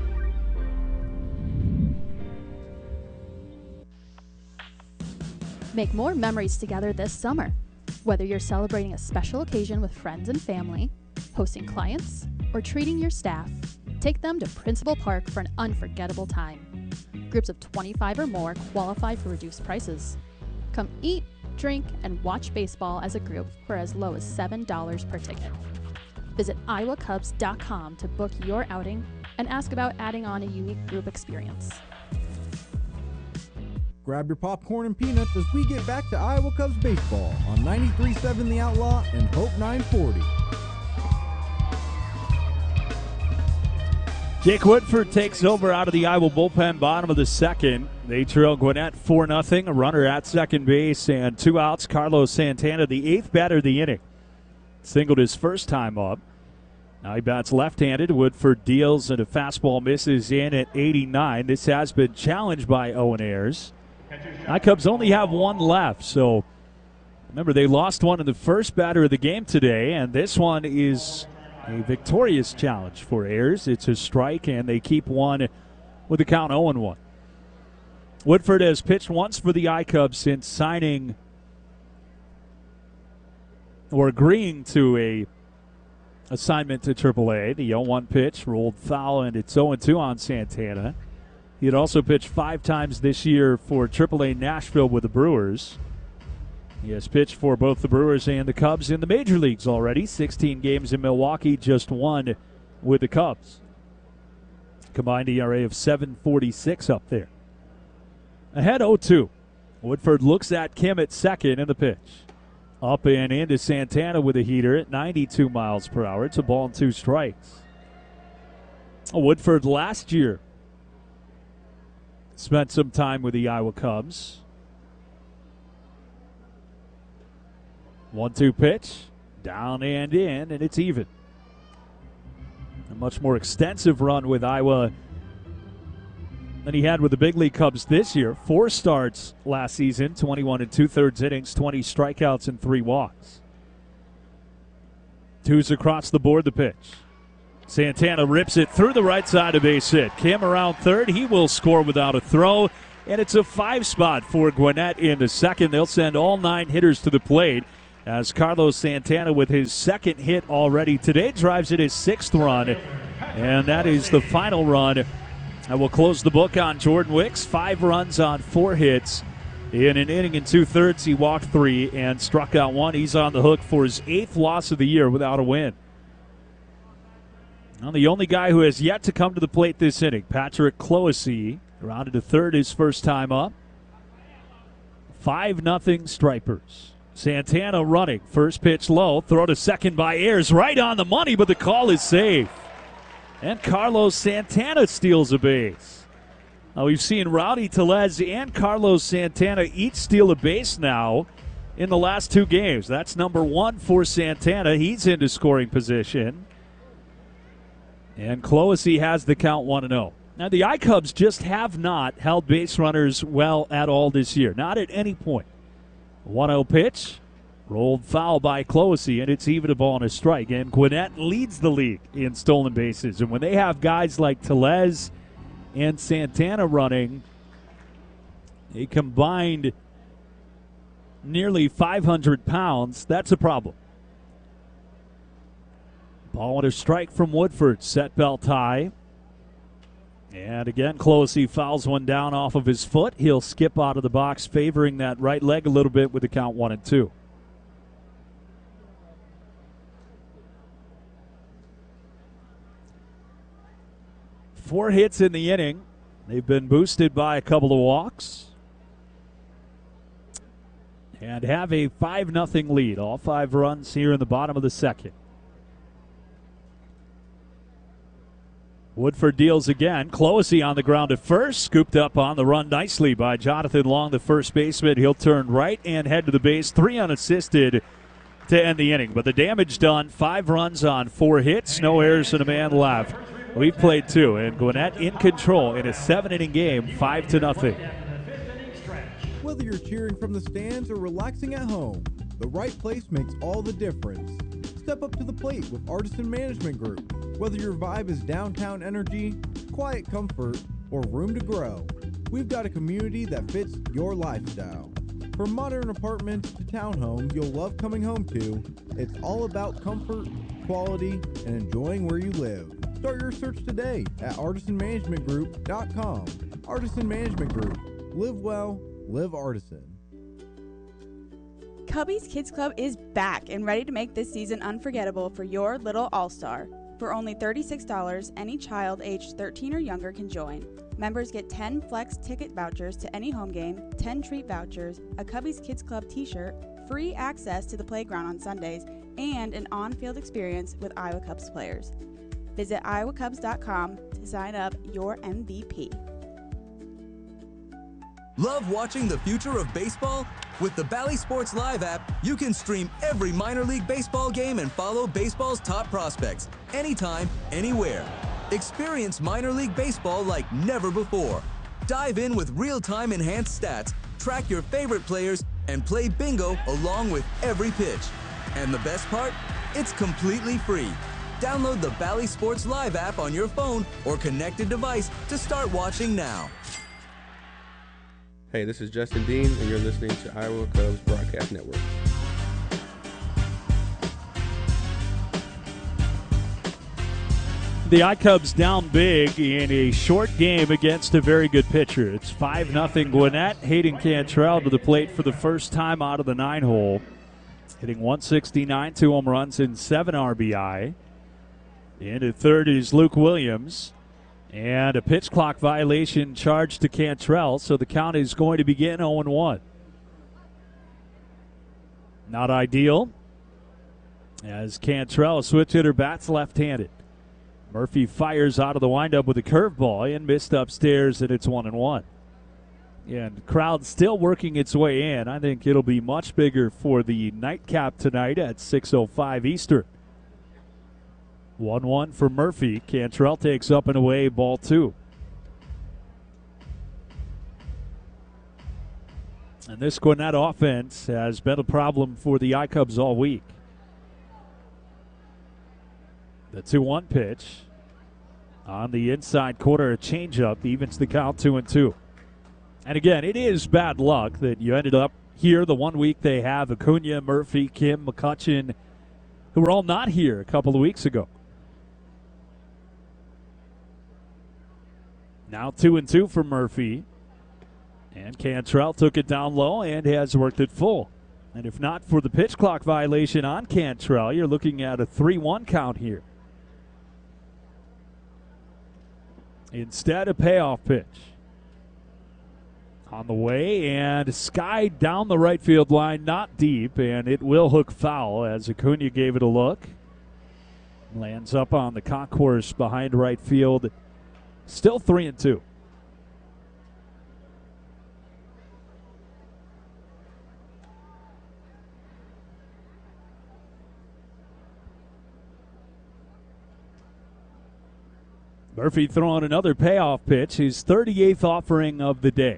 Make more memories together this summer. Whether you're celebrating a special occasion with friends and family, hosting clients, or treating your staff, take them to Principal Park for an unforgettable time. Groups of 25 or more qualify for reduced prices. Come eat, drink, and watch baseball as a group for as low as $7 per ticket. Visit iowacubs.com to book your outing and ask about adding on a unique group experience. Grab your popcorn and peanuts as we get back to Iowa Cubs baseball on 93.7 The Outlaw and Hope 940. Jake Woodford takes over out of the Iowa bullpen, bottom of the second. They trail Gwinnett 4-0, a runner at second base, and 2 outs. Carlos Santana, the 8th batter of the inning, singled his first time up. Now he bats left-handed. Woodford deals, and a fastball misses in at 89. This has been challenged by Owen Ayers. I-Cubs only have 1 left, so remember they lost 1 in the first batter of the game today, and this one is a victorious challenge for Ayers. It's a strike, and they keep 1 with the count 0-1. Woodford has pitched once for the I-Cubs since signing or agreeing to a assignment to AAA. The 0-1 pitch rolled foul, and it's 0-2 on Santana. He had also pitched 5 times this year for AAA Nashville with the Brewers. He has pitched for both the Brewers and the Cubs in the major leagues already. 16 games in Milwaukee, just 1 with the Cubs. Combined ERA of 7.46 up there. Ahead 0-2. Woodford looks at Kim at second in the pitch. Up and into Santana with a heater at 92 miles per hour. It's a ball and 2 strikes. Woodford last year spent some time with the Iowa Cubs. 1-2 pitch, down and in, and it's even. A much more extensive run with Iowa than he had with the big league Cubs this year. 4 starts last season, 21 2/3 innings, 20 strikeouts, and 3 walks. 2's across the board, the pitch. Santana rips it through the right side of base hit. Kim around third. He will score without a throw. And it's a 5 spot for Gwinnett into second. They'll send all 9 hitters to the plate as Carlos Santana, with his second hit already today, drives in his 6th run. And that is the final run. And we'll close the book on Jordan Wicks. 5 runs on 4 hits. In an inning and 2/3, he walked 3 and struck out 1. He's on the hook for his 8th loss of the year without a win. Now, the only guy who has yet to come to the plate this inning, Patrick Clohessy, rounded to third his first time up. 5-0 Stripers. Santana running. First pitch low. Throw to second by Ayers. Right on the money, but the call is safe. And Carlos Santana steals a base. Now, we've seen Rowdy Tellez and Carlos Santana each steal a base now in the last 2 games. That's number 1 for Santana. He's into scoring position. And Clohessy has the count 1-0. Now, the I-Cubs just have not held base runners well at all this year. Not at any point. 1-0 pitch. Rolled foul by Clohessy, and it's even a ball and a strike. And Gwinnett leads the league in stolen bases. And when they have guys like Tellez and Santana running, a combined nearly 500 pounds, that's a problem. Ball and a strike from Woodford. Set belt high. And again, Clohessy fouls one down off of his foot. He'll skip out of the box, favoring that right leg a little bit with the count 1-2. Four hits in the inning. They've been boosted by a couple of walks. And have a 5-0 lead. All 5 runs here in the bottom of the second. Woodford deals again. Clohessy on the ground at first. Scooped up on the run nicely by Jonathan Long, the first baseman. He'll turn right and head to the base. 3 unassisted to end the inning. But the damage done. 5 runs on 4 hits. No errors and a man left. We've played 2. And Gwinnett in control in a 7-inning game, 5-0. Whether you're cheering from the stands or relaxing at home, the right place makes all the difference. Step up to the plate with Artisan Management Group. Whether your vibe is downtown energy, quiet comfort, or room to grow, we've got a community that fits your lifestyle. From modern apartments to townhomes you'll love coming home to, it's all about comfort, quality, and enjoying where you live. Start your search today at artisanmanagementgroup.com. Artisan Management Group. Live well, live artisan. Cubby's Kids Club is back and ready to make this season unforgettable for your little all-star. For only $36, any child aged 13 or younger can join. Members get 10 Flex ticket vouchers to any home game, 10 treat vouchers, a Cubby's Kids Club t-shirt, free access to the playground on Sundays, and an on-field experience with Iowa Cubs players. Visit iowacubs.com to sign up your MVP. Love watching the future of baseball? With the Bally Sports Live app, you can stream every minor league baseball game and follow baseball's top prospects anytime, anywhere. Experience minor league baseball like never before. Dive in with real-time enhanced stats, track your favorite players, and play bingo along with every pitch. And the best part? It's completely free. Download the Bally Sports Live app on your phone or connected device to start watching now. Hey, this is Justin Dean, and you're listening to Iowa Cubs Broadcast Network. The I-Cubs down big in a short game against a very good pitcher. It's 5-0 Gwinnett. Hayden Cantrell to the plate for the first time out of the 9-hole. Hitting 169, 2 home runs and 7 RBI. Into third is Luke Williams. And a pitch clock violation charged to Cantrell, so the count is going to begin 0-1. Not ideal, as Cantrell, a switch hitter, bats left-handed. Murphy fires out of the windup with a curveball and missed upstairs, and it's 1-1. And the crowd still working its way in. I think it'll be much bigger for the nightcap tonight at 6:05 Eastern. 1-1 for Murphy. Cantrell takes up and away, ball 2. And this Gwinnett offense has been a problem for the I-Cubs all week. The 2-1 pitch on the inside corner, a changeup, evens the count 2-2. And again, it is bad luck that you ended up here the 1 week they have Acuna, Murphy, Kim, McCutchen, who were all not here a couple of weeks ago. Now 2-2 for Murphy. And Cantrell took it down low and has worked it full. And if not for the pitch clock violation on Cantrell, you're looking at a 3-1 count here. Instead, a payoff pitch. On the way, and sky down the right field line, not deep, and it will hook foul as Acuna gave it a look. Lands up on the concourse behind right field. Still 3-2. Murphy throwing another payoff pitch, his 38th offering of the day.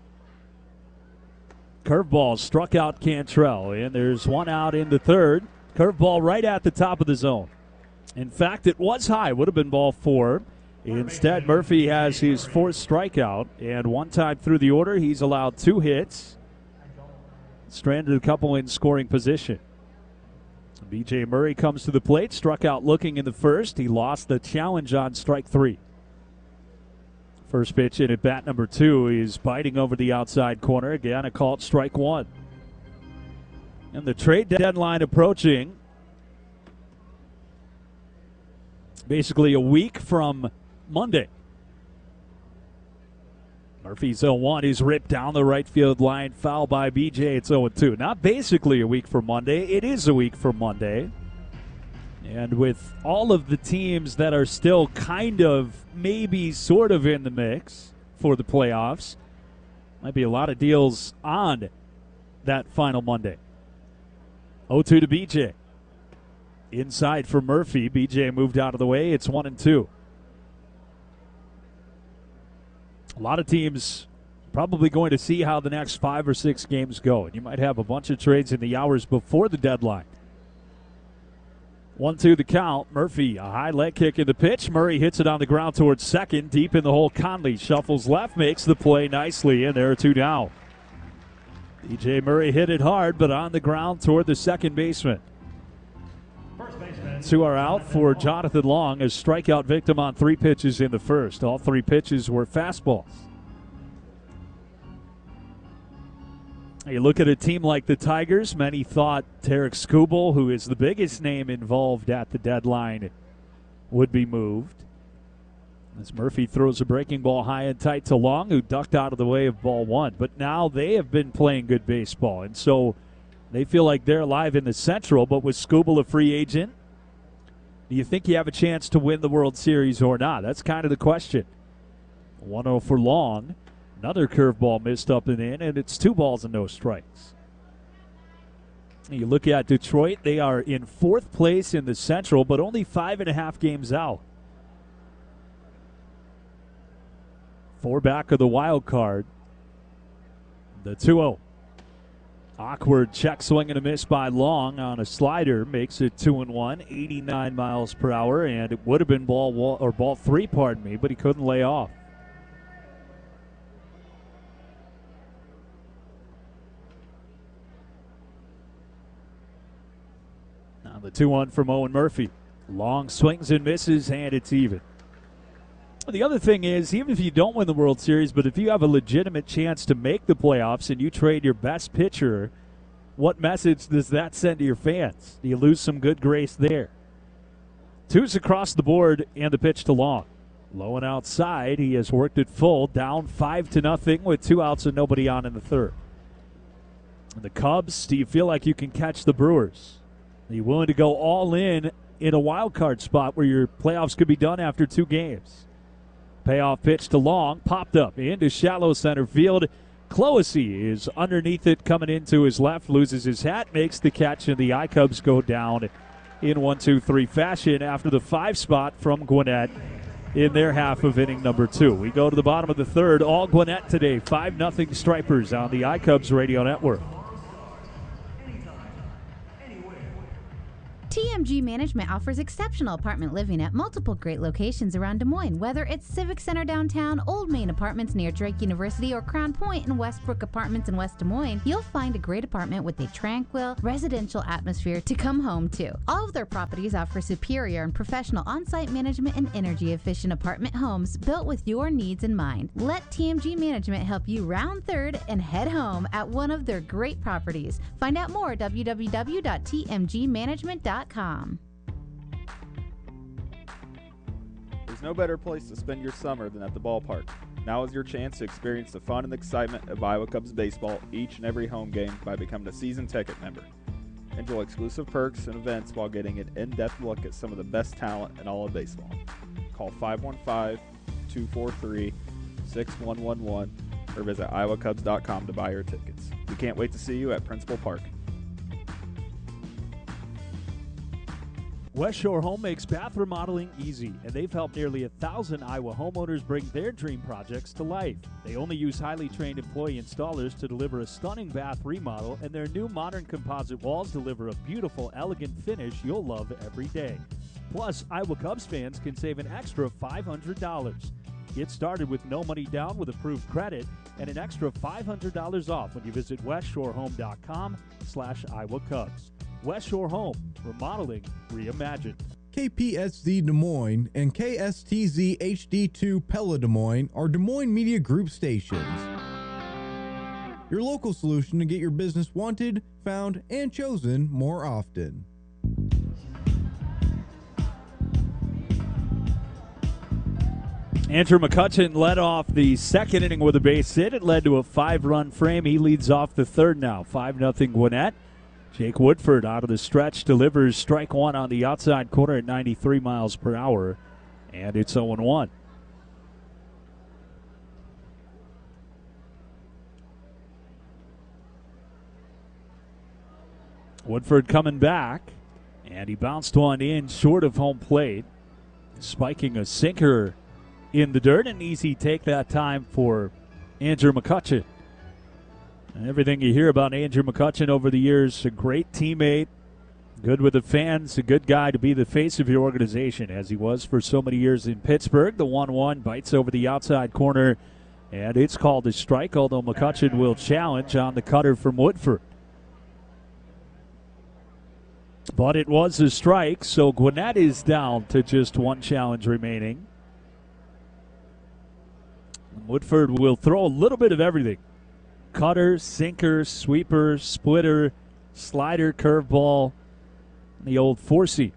Curveball struck out Cantrell, and there's one out in the third. Curveball right at the top of the zone. In fact, it was high, would have been ball 4. Instead, Murphy has his 4th strikeout, and one time through the order, he's allowed 2 hits. Stranded a couple in scoring position. B.J. Murray comes to the plate, struck out looking in the first. He lost the challenge on strike 3. First pitch in at bat number 2 is biting over the outside corner. Again, a called strike 1. And the trade deadline approaching. Basically a week from Monday. Murphy's 0-1. He's ripped down the right field line. Foul by BJ. It's 0-2. Not basically a week from Monday. It is a week from Monday. And with all of the teams that are still kind of maybe sort of in the mix for the playoffs, might be a lot of deals on that final Monday. 0-2 to BJ. Inside for Murphy. BJ moved out of the way. It's 1-2. A lot of teams probably going to see how the next 5 or 6 games go. And you might have a bunch of trades in the hours before the deadline. 1-2 the count. Murphy, a high leg kick in the pitch. Murray hits it on the ground towards second. Deep in the hole, Conley shuffles left, makes the play nicely, and there are 2 down. DJ Murray hit it hard, but on the ground toward the second baseman. 2 are out for Jonathan Long, a strikeout victim on 3 pitches in the first. All 3 pitches were fastballs. You look at a team like the Tigers, many thought Tarek Skubal, who is the biggest name involved at the deadline, would be moved. As Murphy throws a breaking ball high and tight to Long, who ducked out of the way of ball 1. But now they have been playing good baseball, and so they feel like they're alive in the Central. But with Skubal a free agent, do you think you have a chance to win the World Series or not? That's kind of the question. 1-0 for Long. Another curveball missed up and in, and it's 2 balls and no strikes. You look at Detroit, they are in 4th place in the Central, but only 5.5 games out. 4 back of the wild card. The 2-0. Awkward check swing and a miss by Long on a slider makes it 2-1, 89 miles per hour, and it would have been ball 3, pardon me, but he couldn't lay off. Now the 2-1 from Owen Murphy. Long swings and misses, and it's even. The other thing is, even if you don't win the World Series, but if you have a legitimate chance to make the playoffs and you trade your best pitcher, what message does that send to your fans? Do you lose some good grace there? 2s across the board and the pitch to Long. Low and outside, he has worked it full, down 5-0 with 2 outs and nobody on in the third. And the Cubs, do you feel like you can catch the Brewers? Are you willing to go all in a wild card spot where your playoffs could be done after 2 games? Payoff pitch to Long, popped up into shallow center field. Cloesy is underneath it, coming into his left, loses his hat, makes the catch, and the I-Cubs go down in 1-2-3 fashion after the 5 spot from Gwinnett in their half of inning number 2. We go to the bottom of the third, all Gwinnett today, 5-0 Stripers on the I-Cubs radio network. TMG Management offers exceptional apartment living at multiple great locations around Des Moines. Whether it's Civic Center downtown, Old Main Apartments near Drake University, or Crown Point and Westbrook Apartments in West Des Moines, you'll find a great apartment with a tranquil, residential atmosphere to come home to. All of their properties offer superior and professional on-site management and energy-efficient apartment homes built with your needs in mind. Let TMG Management help you round third and head home at one of their great properties. Find out more at www.tmgmanagement.com. There's no better place to spend your summer than at the ballpark. Now is your chance to experience the fun and excitement of Iowa Cubs baseball each and every home game by becoming a season ticket member. Enjoy exclusive perks and events while getting an in-depth look at some of the best talent in all of baseball. Call 515-243-6111 or visit iowacubs.com to buy your tickets. We can't wait to see you at Principal Park. West Shore Home makes bath remodeling easy, and they've helped nearly 1,000 Iowa homeowners bring their dream projects to life. They only use highly trained employee installers to deliver a stunning bath remodel, and their new modern composite walls deliver a beautiful, elegant finish you'll love every day. Plus, Iowa Cubs fans can save an extra $500. Get started with no money down with approved credit and an extra $500 off when you visit westshorehome.com/Iowa Cubs. West Shore Home, remodeling reimagined. KPSZ Des Moines and KSTZ HD2 Pella Des Moines are Des Moines Media Group stations. Your local solution to get your business wanted, found, and chosen more often. Andrew McCutcheon led off the second inning with a base hit. It led to a 5-run frame. He leads off the third now. 5-0 Gwinnett. Jake Woodford out of the stretch delivers strike one on the outside corner at 93 miles per hour, and it's 0-1. Woodford coming back, and he bounced one in short of home plate, spiking a sinker in the dirt. An easy take that time for Andrew McCutcheon. And everything you hear about Andrew McCutcheon over the years, a great teammate, good with the fans, a good guy to be the face of your organization, as he was for so many years in Pittsburgh. The 1-1 bites over the outside corner, and it's called a strike, although McCutcheon will challenge on the cutter from Woodford. But it was a strike, so Gwinnett is down to just one challenge remaining. Woodford will throw a little bit of everything. Cutter, sinker, sweeper, splitter, slider, curveball, the old four-seam.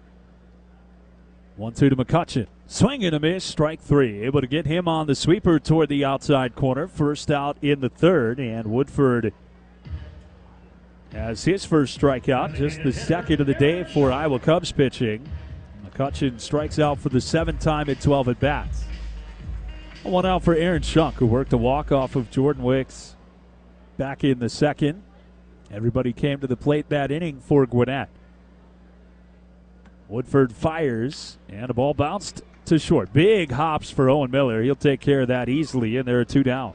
1-2 to McCutcheon. Swing and a miss, strike three. Able to get him on the sweeper toward the outside corner. First out in the third, and Woodford has his first strikeout, just the second of the day for Iowa Cubs pitching. McCutcheon strikes out for the seventh time at 12 at-bats. One out for Aaron Schunk, who worked a walk-off of Jordan Wicks back in the second. Everybody came to the plate that inning for Gwinnett. Woodford fires, and a ball bounced to short. Big hops for Owen Miller. He'll take care of that easily, and there are two down.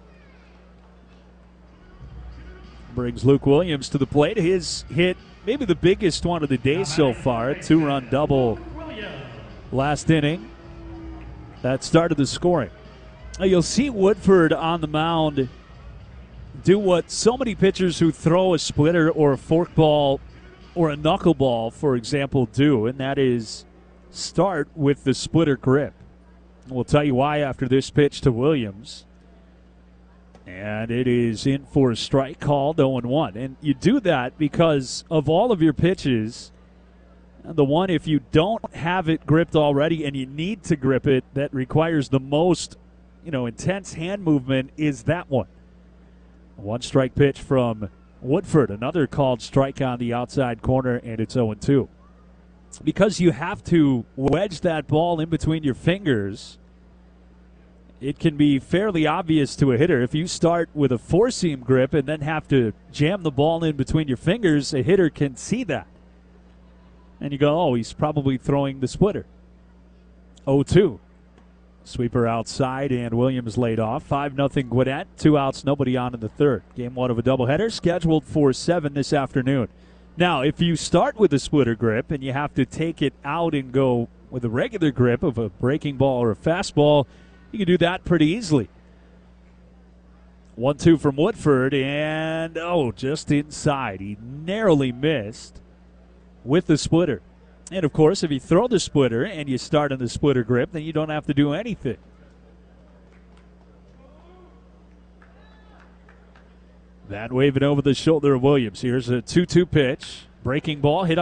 Brings Luke Williams to the plate. His hit, maybe the biggest one of the day so far, a two-run double last inning. That started the scoring. You'll see Woodford on the mound do what so many pitchers who throw a splitter or a forkball or a knuckleball, for example, do, and that is start with the splitter grip. We'll tell you why after this pitch to Williams. And it is in for a strike, called 0-1. And you do that because of all of your pitches, the one, if you don't have it gripped already and you need to grip it, that requires the most intense hand movement, is that one. One strike pitch from Woodford, another called strike on the outside corner, and it's 0-2. Because you have to wedge that ball in between your fingers, it can be fairly obvious to a hitter. If you start with a four-seam grip and then have to jam the ball in between your fingers, a hitter can see that. And you go, oh, he's probably throwing the splitter. 0-2. Sweeper outside, and Williams laid off. 5-0 Gwinnett. 2 outs, nobody on in the third. Game one of a doubleheader scheduled for 7 this afternoon. Now, if you start with a splitter grip and you have to take it out and go with a regular grip of a breaking ball or a fastball, you can do that pretty easily. 1-2 from Woodford, and just inside. He narrowly missed with the splitter. And, of course, if you throw the splitter and you start on the splitter grip, then you don't have to do anything. That waving over the shoulder of Williams. Here's a 2-2 pitch. Breaking ball hit